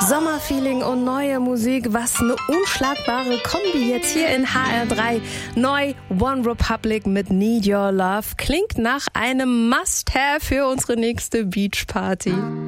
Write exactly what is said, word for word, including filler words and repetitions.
Sommerfeeling und neue Musik, was eine unschlagbare Kombi jetzt hier in H R drei. Neu One Republic mit Need Your Love klingt nach einem Must-Have für unsere nächste Beachparty.